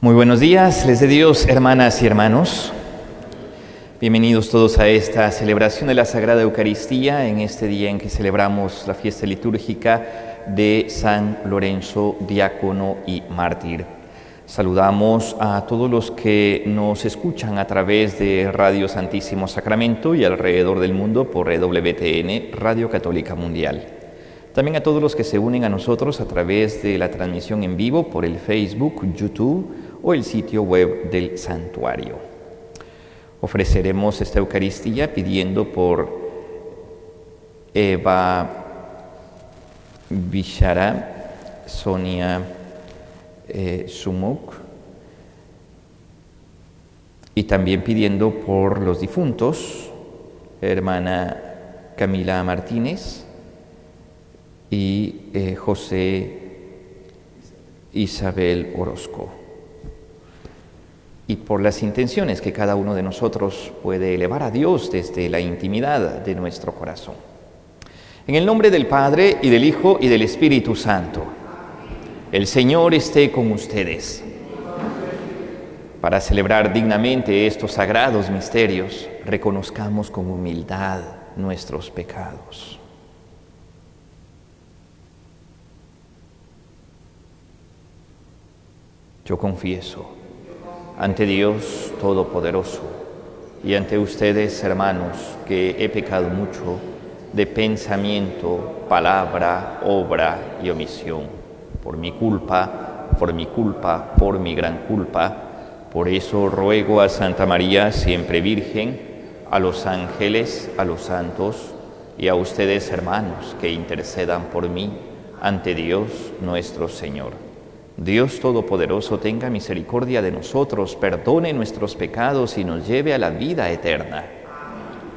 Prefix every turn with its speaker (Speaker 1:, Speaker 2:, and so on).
Speaker 1: Muy buenos días, les de Dios, hermanas y hermanos. Bienvenidos todos a esta celebración de la Sagrada Eucaristía en este día en que celebramos la fiesta litúrgica de San Lorenzo, diácono y mártir. Saludamos a todos los que nos escuchan a través de Radio Santísimo Sacramento y alrededor del mundo por EWTN, Radio Católica Mundial. También a todos los que se unen a nosotros a través de la transmisión en vivo por el Facebook, YouTube o el sitio web del santuario. Ofreceremos esta Eucaristía pidiendo por Eva Bishara, Sonia Sumuk, y también pidiendo por los difuntos, hermana Camila Martínez y José Isabel Orozco, y por las intenciones que cada uno de nosotros puede elevar a Dios desde la intimidad de nuestro corazón. En el nombre del Padre, y del Hijo, y del Espíritu Santo. El Señor esté con ustedes. Para celebrar dignamente estos sagrados misterios, reconozcamos con humildad nuestros pecados. Yo confieso ante Dios Todopoderoso y ante ustedes, hermanos, que he pecado mucho de pensamiento, palabra, obra y omisión, por mi culpa, por mi gran culpa. Por eso ruego a Santa María, siempre Virgen, a los ángeles, a los santos y a ustedes, hermanos, que intercedan por mí ante Dios nuestro Señor. Dios Todopoderoso tenga misericordia de nosotros, perdone nuestros pecados y nos lleve a la vida eterna.